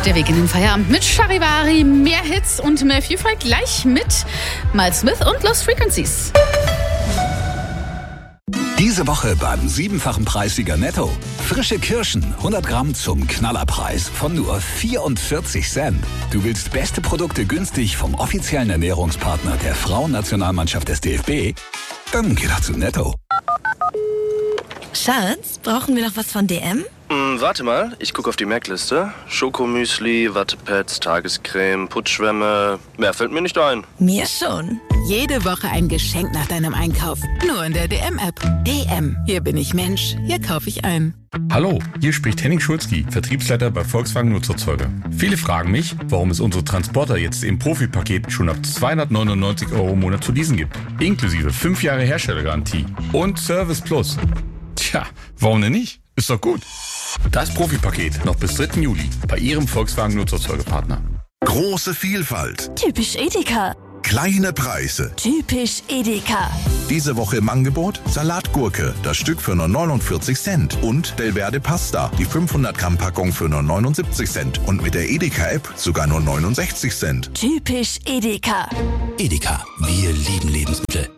Der Weg in den Feierabend mit Charivari, mehr Hits und mehr Vielfalt gleich mit Miles Smith und Lost Frequencies. Diese Woche beim 7-fachen Preissieger Netto. Frische Kirschen, 100 Gramm zum Knallerpreis von nur 44 Cent. Du willst beste Produkte günstig vom offiziellen Ernährungspartner der Frauennationalmannschaft des DFB? Dann geh doch zu Netto. Schatz, brauchen wir noch was von DM? Warte mal, ich gucke auf die Merkliste. Schokomüsli, Wattepads, Tagescreme, Putzschwämme. Mehr fällt mir nicht ein. Mir schon. Jede Woche ein Geschenk nach deinem Einkauf. Nur in der DM-App. DM. Hier bin ich Mensch. Hier kaufe ich ein. Hallo, hier spricht Henning Schulzki, Vertriebsleiter bei Volkswagen Nutzerzeuger. Viele fragen mich, warum es unsere Transporter jetzt im Profi-Paket schon ab 299 € im Monat zu leasen gibt. Inklusive 5 Jahre Herstellergarantie und Service Plus. Tja, warum denn nicht? Ist doch gut. Das Profi-Paket noch bis 3. Juli bei Ihrem Volkswagen Nutzerzeugerpartner. Große Vielfalt. Typisch Edeka. Kleine Preise. Typisch Edeka. Diese Woche im Angebot Salatgurke, das Stück für nur 49 Cent. Und Delverde Pasta, die 500 Gramm Packung für nur 79 Cent. Und mit der Edeka-App sogar nur 69 Cent. Typisch Edeka. Edeka, wir lieben Lebensmittel.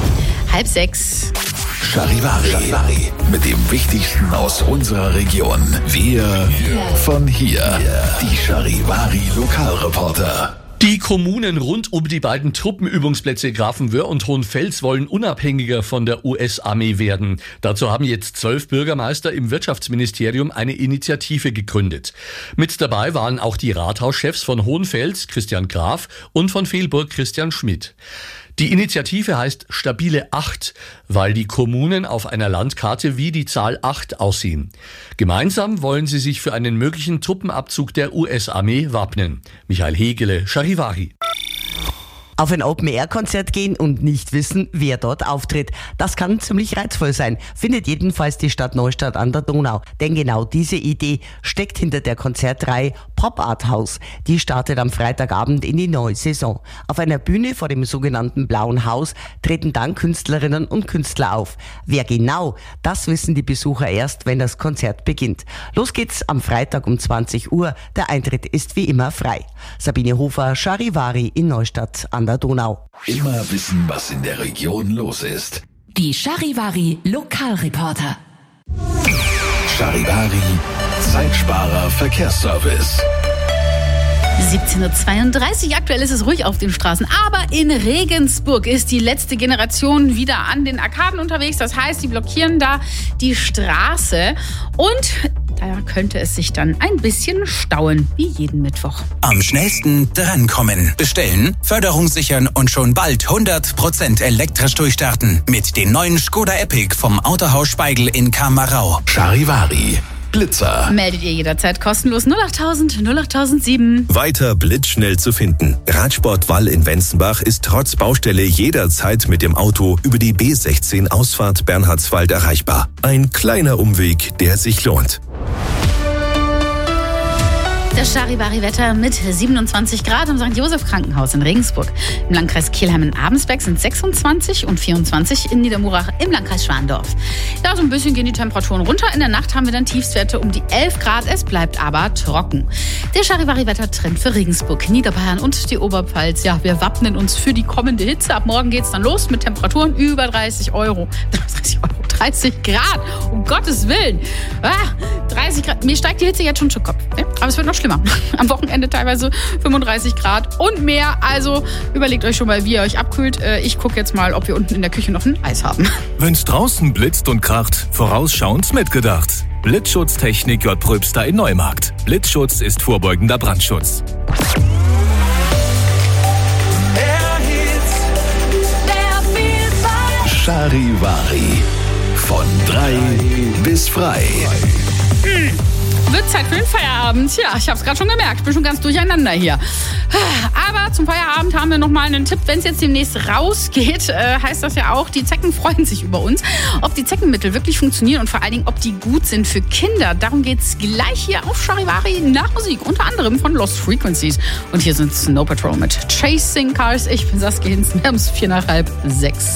5:30. Charivari. Mit dem Wichtigsten aus unserer Region. Wir von hier. Die Charivari Lokalreporter. Die Kommunen rund um die beiden Truppenübungsplätze Grafenwöhr und Hohenfels wollen unabhängiger von der US-Armee werden. Dazu haben jetzt 12 Bürgermeister im Wirtschaftsministerium eine Initiative gegründet. Mit dabei waren auch die Rathauschefs von Hohenfels, Christian Graf, und von Velburg, Christian Schmidt. Die Initiative heißt Stabile 8, weil die Kommunen auf einer Landkarte wie die Zahl 8 aussehen. Gemeinsam wollen sie sich für einen möglichen Truppenabzug der US-Armee wappnen. Michael Hegele, Charivari. Auf ein Open-Air-Konzert gehen und nicht wissen, wer dort auftritt. Das kann ziemlich reizvoll sein, findet jedenfalls die Stadt Neustadt an der Donau. Denn genau diese Idee steckt hinter der Konzertreihe Pop Art House. Die startet am Freitagabend in die neue Saison. Auf einer Bühne vor dem sogenannten Blauen Haus treten dann Künstlerinnen und Künstler auf. Wer genau, das wissen die Besucher erst, wenn das Konzert beginnt. Los geht's am Freitag um 20 Uhr. Der Eintritt ist wie immer frei. Sabine Hofer, Charivari in Neustadt an der Donau. Immer wissen, was in der Region los ist. Die Charivari Lokalreporter. Charivari Zeitsparer Verkehrsservice. 17:32 Uhr, aktuell ist es ruhig auf den Straßen, aber in Regensburg ist die letzte Generation wieder an den Arkaden unterwegs. Das heißt, sie blockieren da die Straße und da könnte es sich dann ein bisschen stauen, wie jeden Mittwoch. Am schnellsten drankommen. Bestellen, Förderung sichern und schon bald 100% elektrisch durchstarten. Mit den neuen Skoda Epic vom Autohaus Speigl in Kamerau. Charivari Blitzer. Meldet ihr jederzeit kostenlos 08000 08007. Weiter blitzschnell zu finden. Radsport Wall in Wenzenbach ist trotz Baustelle jederzeit mit dem Auto über die B16 Ausfahrt Bernhardswald erreichbar. Ein kleiner Umweg, der sich lohnt. Das Charivari-Wetter mit 27 Grad am St. Joseph Krankenhaus in Regensburg. Im Landkreis Kelheim-Abensberg sind 26 und 24 in Niedermurach im Landkreis Schwandorf. Ja, so ein bisschen gehen die Temperaturen runter. In der Nacht haben wir dann Tiefstwerte um die 11 Grad. Es bleibt aber trocken. Der Charivari-Wetter-Trend für Regensburg, Niederbayern und die Oberpfalz. Ja, wir wappnen uns für die kommende Hitze. Ab morgen geht's dann los mit Temperaturen über 30 Grad. Um Gottes Willen. 30 Grad. Mir steigt die Hitze jetzt schon zu Kopf. Ne? Aber es wird noch schlimmer. Am Wochenende teilweise 35 Grad und mehr. Also überlegt euch schon mal, wie ihr euch abkühlt. Ich gucke jetzt mal, ob wir unten in der Küche noch ein Eis haben. Wenn's draußen blitzt und kracht, vorausschauend mitgedacht. Blitzschutztechnik J. Pröbster in Neumarkt. Blitzschutz ist vorbeugender Brandschutz. Charivari. Von 3 bis frei. Wird Zeit für den Feierabend. Ja, ich habe es gerade schon gemerkt. Ich bin schon ganz durcheinander hier. Aber zum Feierabend haben wir noch mal einen Tipp. Wenn es jetzt demnächst rausgeht, heißt das ja auch, die Zecken freuen sich über uns. Ob die Zeckenmittel wirklich funktionieren und vor allen Dingen, ob die gut sind für Kinder. Darum geht's gleich hier auf Charivari nach Musik. Unter anderem von Lost Frequencies. Und hier sind Snow Patrol mit Chasing Cars. Ich bin Saskia Hinzen. Wir haben es 5:45.